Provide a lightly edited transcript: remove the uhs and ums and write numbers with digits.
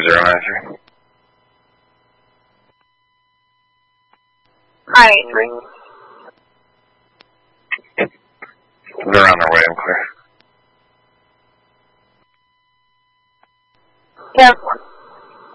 5093. Hi. They're on their way, I'm clear. Yep.